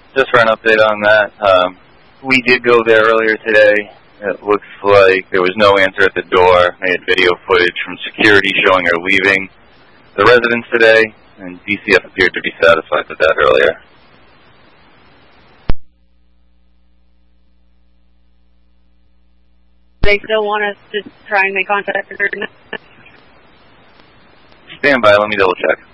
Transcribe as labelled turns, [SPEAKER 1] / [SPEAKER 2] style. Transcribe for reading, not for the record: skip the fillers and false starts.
[SPEAKER 1] Just for an update on that, we did go there earlier today. It looks like there was no answer at the door. They had video footage from security showing her leaving the residence today, and DCF appeared to be satisfied with that earlier.
[SPEAKER 2] They still want us to try and make contact with her?
[SPEAKER 1] Stand by, let me double check.